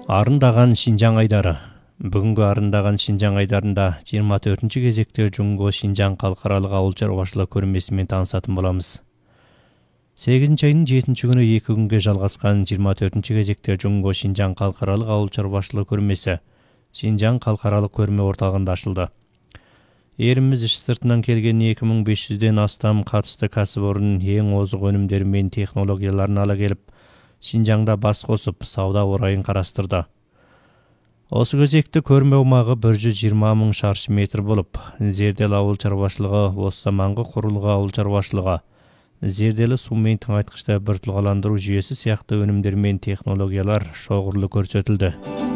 Арындаган Шинжаң айдары. Бүгүнкү арындаган Шинжаң айдарында 24-чү кезекте Жумго Шинжаң калкаралык ауыл чарбашылык көрмеси менен таанышатын болобуз. 8-айдын 7-күнү 2 күнгө жалгаскан 24-чү кезекте Жумго Шинжаң калкаралык ауыл чарбашылык көрмеси Шинжаң калкаралык көрмө орталыгында ачылды. Элибиз иш сыртынан келген 2500ден астам катысты кәсіпорын эң озук өнүмдөрү менен технологияларын ала келип, Шинжаңда бас косуп, сауда орайын карастырды. Осы кезекте көрмө аумагы 120 000 шаршы метр болуп, зердел ауыл чарбашылыгы, осы заманкы курулган ауыл чарбашылыгы, зерделі суу менен тыңайткычты бир тулгаландыруу жүйөсү сыяктуу өнүмдөр менен технологиялар шоғырлы көрсөтүлдү.